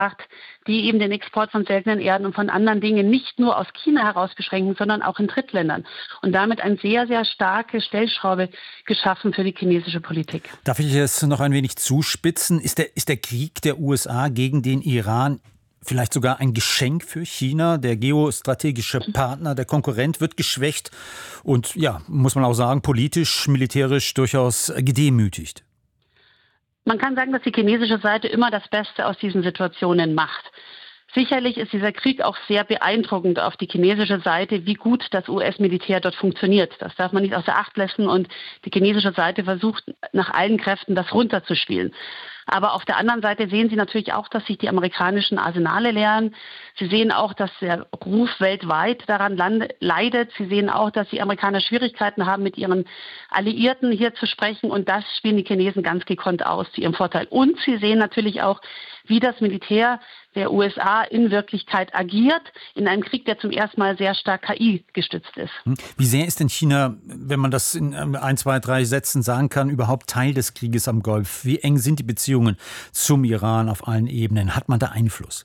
die eben den Export von seltenen Erden und von anderen Dingen nicht nur aus China heraus beschränken, sondern auch in Drittländern. Und damit eine sehr, sehr starke Stellschraube geschaffen für die chinesische Politik. Darf ich es noch ein wenig zuspitzen? Ist der Krieg der USA gegen den Iran vielleicht sogar ein Geschenk für China? Der geostrategische Partner, der Konkurrent wird geschwächt und ja, muss man auch sagen, politisch, militärisch durchaus gedemütigt. Man kann sagen, dass die chinesische Seite immer das Beste aus diesen Situationen macht. Sicherlich ist dieser Krieg auch sehr beeindruckend auf die chinesische Seite, wie gut das US-Militär dort funktioniert. Das darf man nicht außer Acht lassen und die chinesische Seite versucht nach allen Kräften, das runterzuspielen. Aber auf der anderen Seite sehen Sie natürlich auch, dass sich die amerikanischen Arsenale leeren. Sie sehen auch, dass der Ruf weltweit daran leidet. Sie sehen auch, dass die Amerikaner Schwierigkeiten haben, mit ihren Alliierten hier zu sprechen. Und das spielen die Chinesen ganz gekonnt aus zu ihrem Vorteil. Und Sie sehen natürlich auch, wie das Militär der USA in Wirklichkeit agiert, in einem Krieg, der zum ersten Mal sehr stark KI gestützt ist. Wie sehr ist denn China, wenn man das in 1, 2, 3 Sätzen sagen kann, überhaupt Teil des Krieges am Golf? Wie eng sind die Beziehungen zum Iran auf allen Ebenen? Hat man da Einfluss?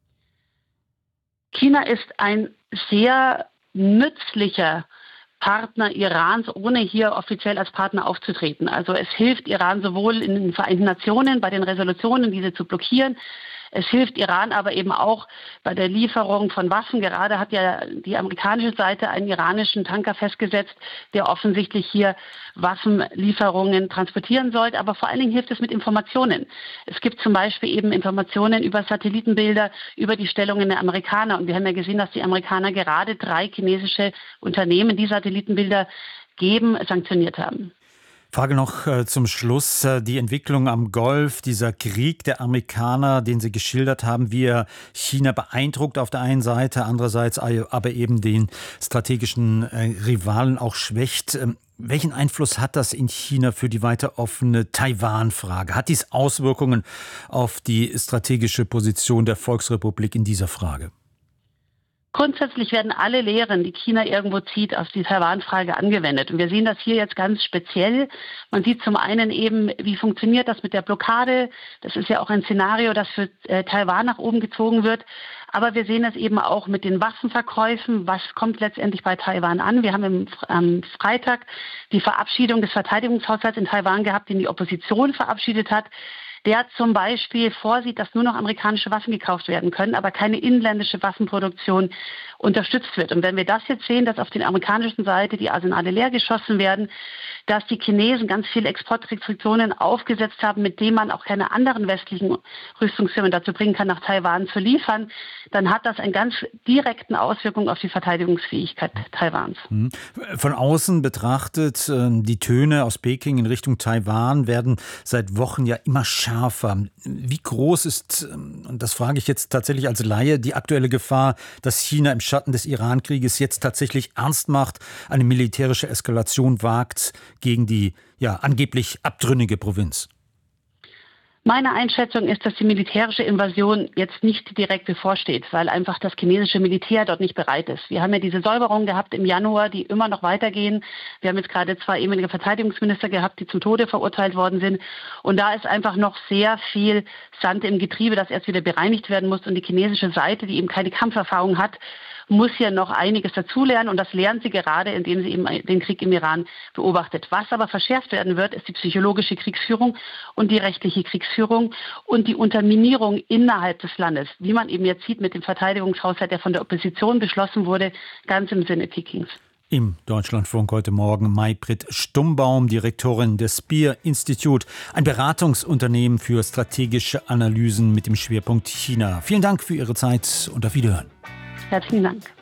China ist ein sehr nützlicher Partner Irans, ohne hier offiziell als Partner aufzutreten. Also es hilft Iran sowohl in den Vereinten Nationen bei den Resolutionen, diese zu blockieren. Es hilft Iran aber eben auch bei der Lieferung von Waffen. Gerade hat ja die amerikanische Seite einen iranischen Tanker festgesetzt, der offensichtlich hier Waffenlieferungen transportieren sollte. Aber vor allen Dingen hilft es mit Informationen. Es gibt zum Beispiel eben Informationen über Satellitenbilder, über die Stellungen der Amerikaner. Und wir haben ja gesehen, dass die Amerikaner gerade 3 chinesische Unternehmen, die Satellitenbilder geben, sanktioniert haben. Frage noch zum Schluss. Die Entwicklung am Golf, dieser Krieg der Amerikaner, den Sie geschildert haben, wie er China beeindruckt auf der einen Seite, andererseits aber eben den strategischen Rivalen auch schwächt. Welchen Einfluss hat das in China für die weiter offene Taiwan-Frage? Hat dies Auswirkungen auf die strategische Position der Volksrepublik in dieser Frage? Grundsätzlich werden alle Lehren, die China irgendwo zieht, auf die Taiwan-Frage angewendet. Und wir sehen das hier jetzt ganz speziell. Man sieht zum einen eben, wie funktioniert das mit der Blockade. Das ist ja auch ein Szenario, das für Taiwan nach oben gezogen wird. Aber wir sehen das eben auch mit den Waffenverkäufen. Was kommt letztendlich bei Taiwan an? Wir haben am Freitag die Verabschiedung des Verteidigungshaushalts in Taiwan gehabt, den die Opposition verabschiedet hat, der zum Beispiel vorsieht, dass nur noch amerikanische Waffen gekauft werden können, aber keine inländische Waffenproduktion unterstützt wird. Und wenn wir das jetzt sehen, dass auf der amerikanischen Seite die Arsenale leer geschossen werden, dass die Chinesen ganz viele Exportrestriktionen aufgesetzt haben, mit denen man auch keine anderen westlichen Rüstungsfirmen dazu bringen kann, nach Taiwan zu liefern, dann hat das einen ganz direkten Auswirkungen auf die Verteidigungsfähigkeit Taiwans. Von außen betrachtet, die Töne aus Peking in Richtung Taiwan werden seit Wochen ja immer schärfer. Wie groß ist, und das frage ich jetzt tatsächlich als Laie, die aktuelle Gefahr, dass China im Schatten des Iran-Krieges jetzt tatsächlich ernst macht, eine militärische Eskalation wagt gegen die angeblich abtrünnige Provinz? Meine Einschätzung ist, dass die militärische Invasion jetzt nicht direkt bevorsteht, weil einfach das chinesische Militär dort nicht bereit ist. Wir haben ja diese Säuberungen gehabt im Januar, die immer noch weitergehen. Wir haben jetzt gerade 2 ehemalige Verteidigungsminister gehabt, die zum Tode verurteilt worden sind. Und da ist einfach noch sehr viel Sand im Getriebe, das erst wieder bereinigt werden muss. Und die chinesische Seite, die eben keine Kampferfahrung hat, muss ja noch einiges dazulernen und das lernen sie gerade, indem sie eben den Krieg im Iran beobachtet. Was aber verschärft werden wird, ist die psychologische Kriegsführung und die rechtliche Kriegsführung und die Unterminierung innerhalb des Landes, wie man eben jetzt sieht mit dem Verteidigungshaushalt, der von der Opposition beschlossen wurde, ganz im Sinne Pekings. Im Deutschlandfunk heute Morgen Maybrit Stummbaum, Direktorin des Spear Institute, ein Beratungsunternehmen für strategische Analysen mit dem Schwerpunkt China. Vielen Dank für Ihre Zeit und auf Wiederhören. Herzlichen Dank.